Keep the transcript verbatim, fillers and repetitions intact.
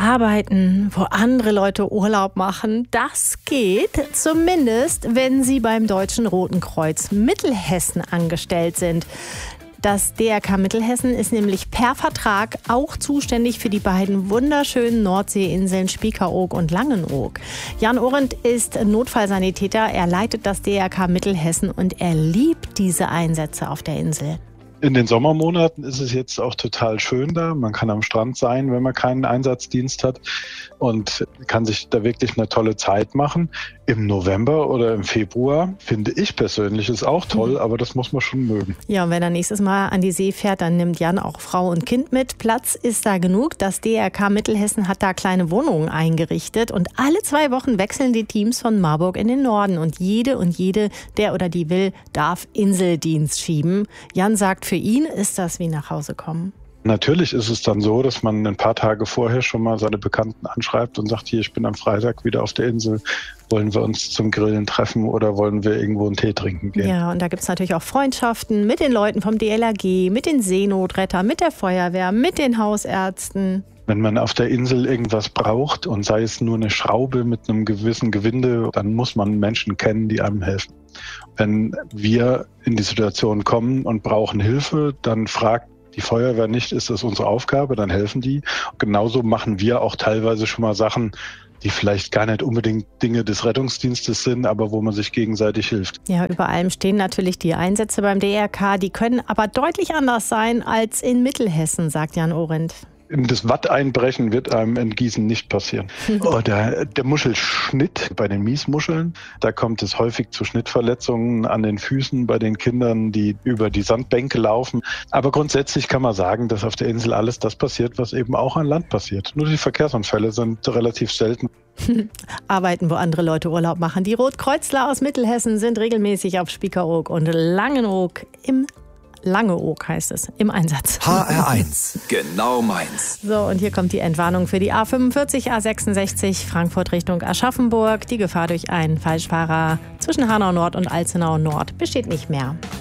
Arbeiten, wo andere Leute Urlaub machen, das geht, zumindest wenn Sie beim Deutschen Roten Kreuz Mittelhessen angestellt sind. Das D R K Mittelhessen ist nämlich per Vertrag auch zuständig für die beiden wunderschönen Nordseeinseln Spiekeroog und Langenoog. Jan Orendt ist Notfallsanitäter, er leitet das D R K Mittelhessen und er liebt diese Einsätze auf der Insel. In den Sommermonaten ist es jetzt auch total schön da. Man kann am Strand sein, wenn man keinen Einsatzdienst hat und kann sich da wirklich eine tolle Zeit machen. Im November oder im Februar finde ich persönlich ist auch toll, mhm. aber das muss man schon mögen. Ja, und wenn er nächstes Mal an die See fährt, dann nimmt Jan auch Frau und Kind mit. Platz ist da genug. Das D R K Mittelhessen hat da kleine Wohnungen eingerichtet und alle zwei Wochen wechseln die Teams von Marburg in den Norden und jede und jede, der oder die will, darf Inseldienst schieben. Jan sagt, für ihn ist das wie nach Hause kommen. Natürlich ist es dann so, dass man ein paar Tage vorher schon mal seine Bekannten anschreibt und sagt, hier, ich bin am Freitag wieder auf der Insel. Wollen wir uns zum Grillen treffen oder wollen wir irgendwo einen Tee trinken gehen? Ja, und da gibt es natürlich auch Freundschaften mit den Leuten vom D L R G, mit den Seenotrettern, mit der Feuerwehr, mit den Hausärzten. Wenn man auf der Insel irgendwas braucht und sei es nur eine Schraube mit einem gewissen Gewinde, dann muss man Menschen kennen, die einem helfen. Wenn wir in die Situation kommen und brauchen Hilfe, dann fragt die Feuerwehr nicht, ist das unsere Aufgabe, dann helfen die. Und genauso machen wir auch teilweise schon mal Sachen, die vielleicht gar nicht unbedingt Dinge des Rettungsdienstes sind, aber wo man sich gegenseitig hilft. Ja, über allem stehen natürlich die Einsätze beim D R K, die können aber deutlich anders sein als in Mittelhessen, sagt Jan Orendt. Das Watt einbrechen wird einem in Gießen nicht passieren. Oder der Muschelschnitt bei den Miesmuscheln, da kommt es häufig zu Schnittverletzungen an den Füßen bei den Kindern, die über die Sandbänke laufen. Aber grundsätzlich kann man sagen, dass auf der Insel alles das passiert, was eben auch an Land passiert. Nur die Verkehrsunfälle sind relativ selten. Arbeiten, wo andere Leute Urlaub machen. Die Rotkreuzler aus Mittelhessen sind regelmäßig auf Spiekeroog und Langenoog im Langeoog heißt es, im Einsatz. H R eins, genau meins. So, und hier kommt die Entwarnung für die A fünfundvierzig, A sechsundsechzig, Frankfurt Richtung Aschaffenburg. Die Gefahr durch einen Falschfahrer zwischen Hanau Nord und Alzenau Nord besteht nicht mehr.